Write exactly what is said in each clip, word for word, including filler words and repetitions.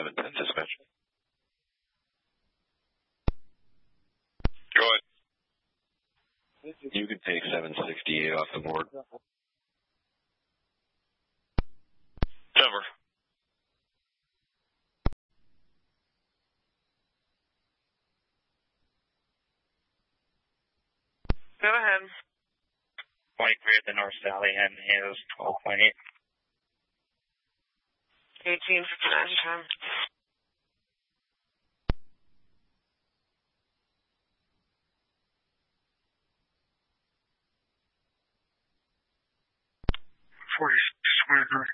seven ten dispatch. Go ahead. You can take seven sixty-eight off the board. Cover. Go ahead. Point three at the North Valley and is twelve point eight. eighteen fifty-nine time. forty-six twenty-three.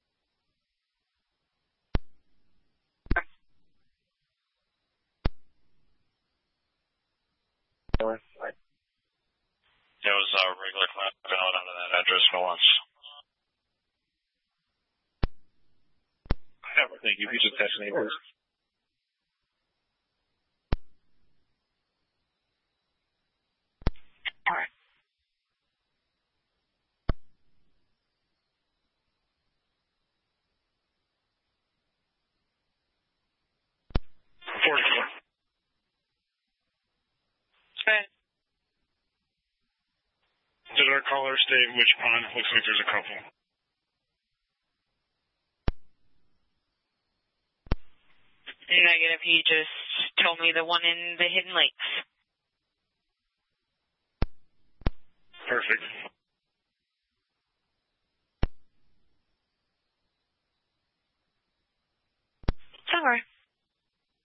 It was a regular class valid out of that address for once. Thank you. If you just text me, please. All right. forty-four. Okay. Did our caller state which pond? Looks like there's a couple. Negative. He just told me the one in the Hidden Lakes. Perfect. Sorry.